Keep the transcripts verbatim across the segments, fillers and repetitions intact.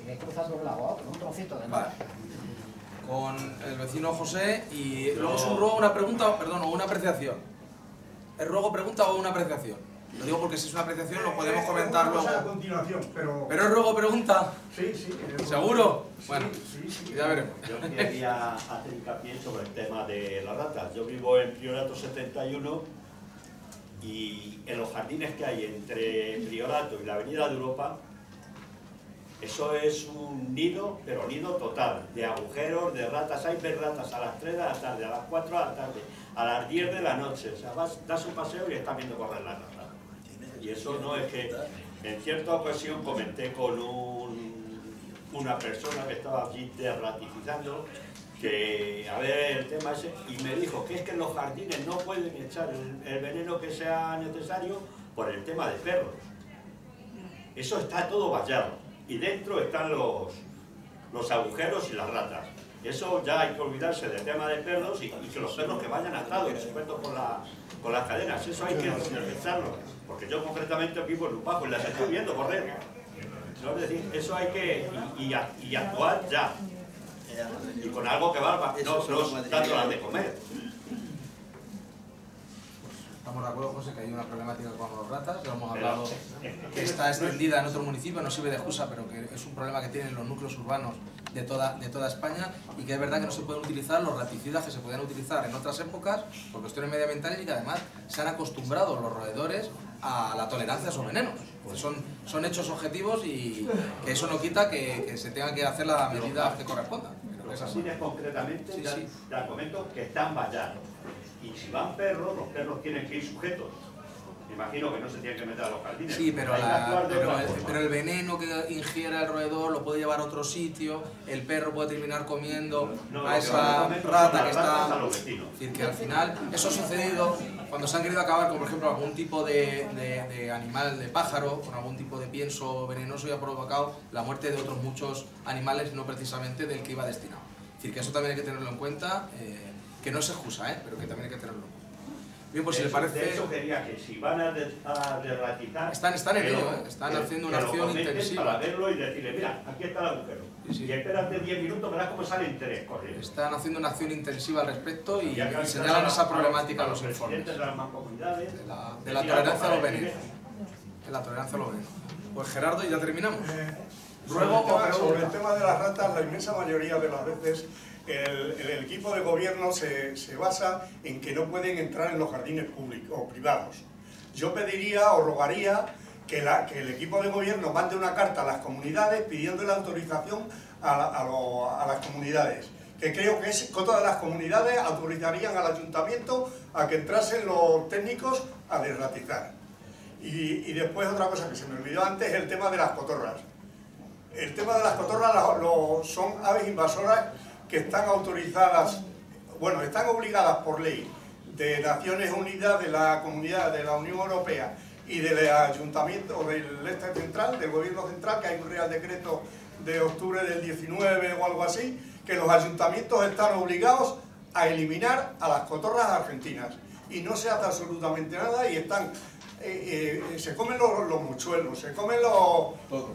que cruzas de un lado a otro, un trocito de mar. Vale. Con el vecino José y luego es un ruego, una pregunta, perdón, o una apreciación. ¿El ruego, pregunta o una apreciación? Lo digo porque si es una apreciación lo podemos comentar luego. A continuación, pero... ¿Pero es ruego, pregunta? Sí, sí. ¿Seguro? Sí, bueno, sí, sí. ya veremos. Yo quería hacer hincapié sobre el tema de las ratas. Yo vivo en Priorato setenta y uno y en los jardines que hay entre Priorato y la Avenida de Europa, eso es un nido, pero nido total, de agujeros, de ratas. Hay ver ratas a las tres de la tarde, a las cuatro de la tarde, a las diez de la noche. O sea, vas, das un paseo y estás viendo correr las ratas. Y eso no es que... En cierta ocasión comenté con un, una persona que estaba allí derratificando que, a ver, el tema ese, y me dijo que es que en los jardines no pueden echar el, el veneno que sea necesario por el tema de perros. Eso está todo vallado. Y dentro están los, los agujeros y las ratas. Eso ya hay que olvidarse del tema de perros y, y que los perros que vayan atados, sujetos con, la, con las cadenas, eso hay que realizarlo. Porque yo concretamente vivo en Lupajo y las estoy viendo correr. ¿No? Es decir, eso hay que y, y, y actuar ya. Y con algo que valga, no, no dándolas de comer. Estamos de acuerdo, José, que hay una problemática con los ratas, lo hemos hablado, que está extendida en otros municipios, no sirve de excusa, pero que es un problema que tienen los núcleos urbanos de toda, de toda España, y que es verdad que no se pueden utilizar los raticidas que se podían utilizar en otras épocas por cuestiones medioambientales y que además se han acostumbrado los roedores a la tolerancia a esos venenos. Pues son, son hechos objetivos y que eso no quita que, que se tengan que hacer las medidas que correspondan. Los jardines concretamente, sí, ya, sí. ya comento que están vallados. Y si van perros, los perros tienen que ir sujetos. Me imagino que no se tienen que meter a los jardines. Sí, pero, Hay que la, actuar de pero, otra el, forma. pero el veneno que ingiera el roedor lo puede llevar a otro sitio, el perro puede terminar comiendo No, a lo que esa básicamente son rata las que ratas está... a los vecinos. Es decir, que al final eso ha sucedido cuando se han querido acabar con, por ejemplo, algún tipo de, de, de animal, de pájaro, con algún tipo de pienso venenoso y ha provocado la muerte de otros muchos animales, no precisamente del que iba destinado. Es decir, que eso también hay que tenerlo en cuenta, eh, que no es excusa, ¿eh? Pero que también hay que tenerlo en cuenta. Bien, pues si le parece... De eso quería que si van a, de, a derratizar... Están, están en ello, ¿eh? Están que, haciendo una que acción lo intensiva. Para verlo y decirle, mira, aquí está el agujero. Sí, sí. Y espérate diez minutos, verás cómo salen tres corriendo. Están haciendo una acción intensiva al respecto y, Y y señalan esa problemática en los los informes. presidentes de las mancomunidades, De la, de la tolerancia a los venenos. De la tolerancia a los venenos. Pues Gerardo, y ya terminamos. Eh, Ruego sobre, el tema, o sobre el pregunta. tema de las ratas, la inmensa mayoría de las veces el, el equipo de gobierno se, se basa en que no pueden entrar en los jardines públicos o privados. Yo pediría o rogaría que, la, que el equipo de gobierno mande una carta a las comunidades pidiendo la autorización a, la, a, lo, a las comunidades, que creo que, es, que todas las comunidades autorizarían al ayuntamiento a que entrasen los técnicos a derratizar. Y, y después otra cosa que se me olvidó antes, el tema de las cotorras. El tema de las cotorras lo, lo, son aves invasoras que están autorizadas, bueno, están obligadas por ley de Naciones Unidas, de la Comunidad, de la Unión Europea y del Ayuntamiento, o del Este Central, del Gobierno Central, que hay un Real Decreto de octubre del diecinueve o algo así, que los ayuntamientos están obligados a eliminar a las cotorras argentinas. Y no se hace absolutamente nada y están... Eh, eh, se comen los, los mochuelos, se comen los,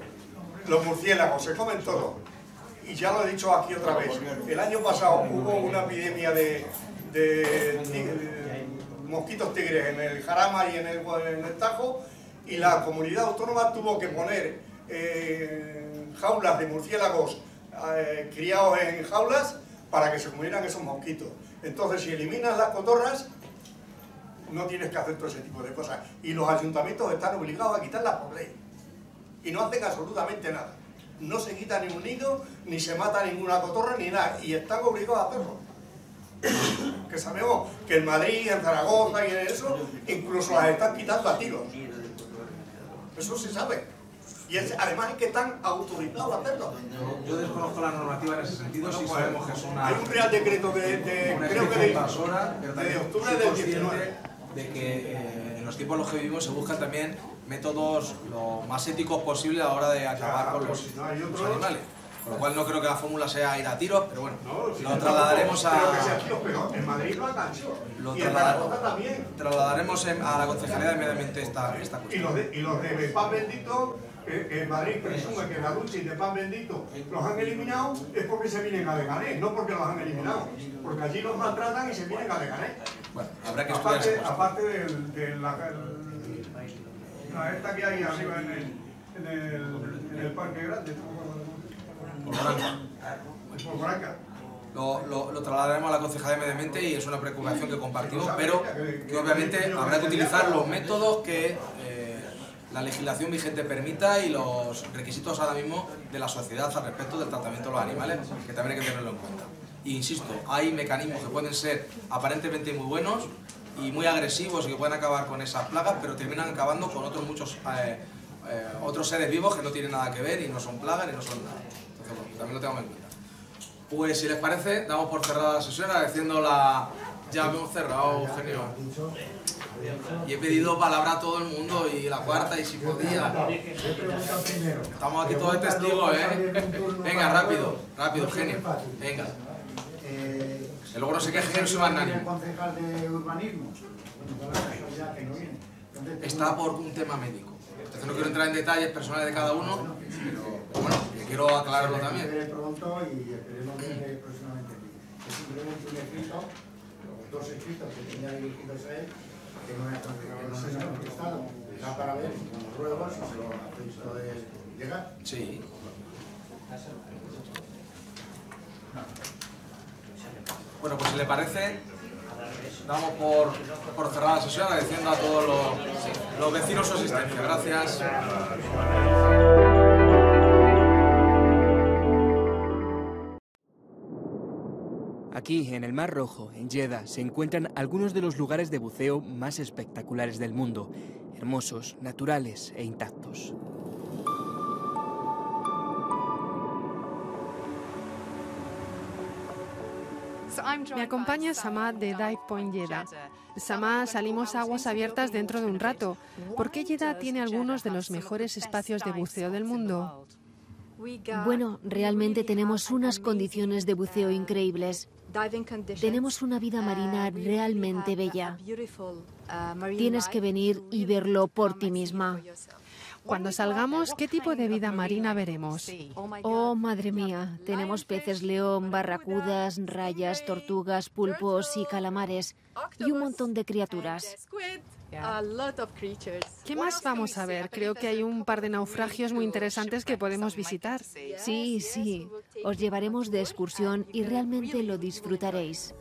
los murciélagos, se comen todo. Y ya lo he dicho aquí otra vez, el año pasado hubo una epidemia de, de, de mosquitos tigres en el Jarama y en el, en el Tajo, y la comunidad autónoma tuvo que poner eh, jaulas de murciélagos eh, criados en jaulas para que se comieran esos mosquitos. Entonces, si eliminas las cotorras, no tienes que hacer todo ese tipo de cosas. Y los ayuntamientos están obligados a quitarlas por ley. Y no hacen absolutamente nada. No se quita ni un nido, ni se mata ninguna cotorra, ni nada. Y están obligados a hacerlo. Que sabemos que en Madrid, en Zaragoza y en eso, incluso las están quitando a tiros. Eso se sabe. Y es, además es que están autorizados a hacerlo. Yo, yo desconozco la normativa en ese sentido, sí sabemos que es una... Hay un Real Decreto de, de una creo que de, invasora, pero de también octubre soy del consciente diecinueve. de que eh, en los tiempos en los que vivimos se buscan también métodos lo más éticos posible a la hora de acabar Claro, con los, si no hay los otros. animales. Con lo cual no creo que la fórmula sea ir a tiros, pero bueno, No, si lo no, trasladaremos Pero que sea a... tío, pero en Madrid lo han hecho. Lo Y en trasladar- Zaragoza también. trasladaremos en- a la Concejalía de Medio Ambiente esta, esta Y cuestión. los de, y los de Paz Bendito eh, en Madrid presume que la lucha y de pan bendito los han eliminado, es porque se vienen a Leganés, no porque los han eliminado, porque allí los maltratan y se vienen a Leganés. Bueno, habrá que aparte, aparte del, de la, la esta que hay arriba en el, en el, en el parque grande, por Branca. Lo, lo, lo trasladaremos a la Concejalía de Medio Ambiente y es una preocupación que compartimos, pero que obviamente habrá que utilizar los métodos que eh, la legislación vigente permita y los requisitos ahora mismo de la sociedad al respecto del tratamiento de los animales, que también hay que tenerlo en cuenta. E insisto, hay mecanismos que pueden ser aparentemente muy buenos y muy agresivos y que pueden acabar con esas plagas, pero terminan acabando con otros muchos eh, eh, otros seres vivos que no tienen nada que ver y no son plagas ni no son nada. Entonces, bueno, también lo tenemos en cuenta. Pues si les parece, damos por cerrada la sesión agradeciendo la... Ya hemos cerrado, Eugenio. Y he pedido palabra a todo el mundo y la cuarta y si podía. Estamos aquí todos de testigos, ¿eh? Venga, rápido, rápido, Eugenio. Venga. Que luego no se queje que no soy magnánimo. ¿El concejal de urbanismo? Está por un tema médico. Entonces no quiero entrar en detalles personales de cada uno, pero bueno, que quiero aclararlo también. Pronto y esperemos verle próximamente. Es simplemente un escrito, los dos escritos que tenía dirigidos a él, que no me han contestado. Da para ver con los ruegos si se lo hacéis poder llegar. Sí. Bueno, pues si le parece, damos por, por cerrada la sesión agradeciendo a todos los, los vecinos su asistencia. Gracias. Aquí, en el Mar Rojo, en Jeddah, se encuentran algunos de los lugares de buceo más espectaculares del mundo, hermosos, naturales e intactos. Me acompaña Samad de Dive Point Jeddah. Samad, salimos a aguas abiertas dentro de un rato. ¿Por qué Jeddah tiene algunos de los mejores espacios de buceo del mundo? Bueno, realmente tenemos unas condiciones de buceo increíbles. Tenemos una vida marina realmente bella. Tienes que venir y verlo por ti misma. Cuando salgamos, ¿qué tipo de vida marina veremos? Oh, madre mía, tenemos peces león, barracudas, rayas, tortugas, pulpos y calamares, y un montón de criaturas. ¿Qué más vamos a ver? Creo que hay un par de naufragios muy interesantes que podemos visitar. Sí, sí, os llevaremos de excursión y realmente lo disfrutaréis.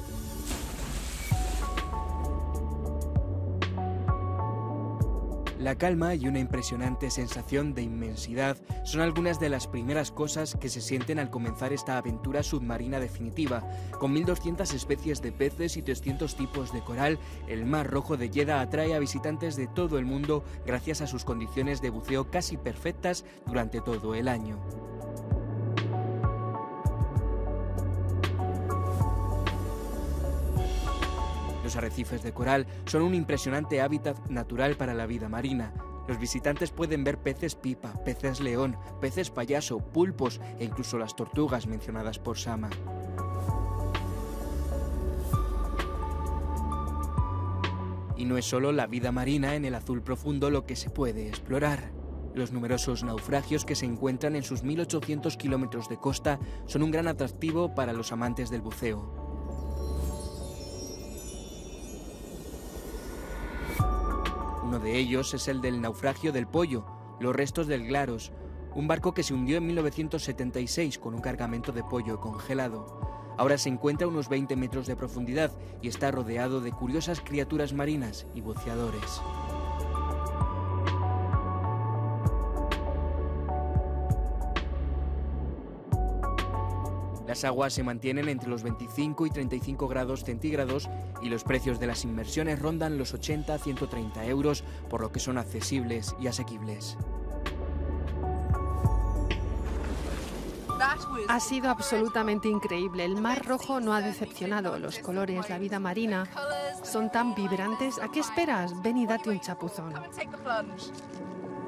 La calma y una impresionante sensación de inmensidad son algunas de las primeras cosas que se sienten al comenzar esta aventura submarina definitiva. Con mil doscientas especies de peces y trescientos tipos de coral, el Mar Rojo de Jeddah atrae a visitantes de todo el mundo gracias a sus condiciones de buceo casi perfectas durante todo el año. Los arrecifes de coral son un impresionante hábitat natural para la vida marina. Los visitantes pueden ver peces pipa, peces león, peces payaso, pulpos e incluso las tortugas mencionadas por Sama. Y no es solo la vida marina en el azul profundo lo que se puede explorar. Los numerosos naufragios que se encuentran en sus mil ochocientos kilómetros de costa son un gran atractivo para los amantes del buceo. Uno de ellos es el del naufragio del Pollo, los restos del Glaros, un barco que se hundió en mil novecientos setenta y seis con un cargamento de pollo congelado. Ahora se encuentra a unos veinte metros de profundidad y está rodeado de curiosas criaturas marinas y buceadores. Las aguas se mantienen entre los veinticinco y treinta y cinco grados centígrados y los precios de las inmersiones rondan los ochenta a ciento treinta euros, por lo que son accesibles y asequibles. Ha sido absolutamente increíble. El Mar Rojo no ha decepcionado. Los colores, la vida marina son tan vibrantes. ¿A qué esperas? Ven y date un chapuzón.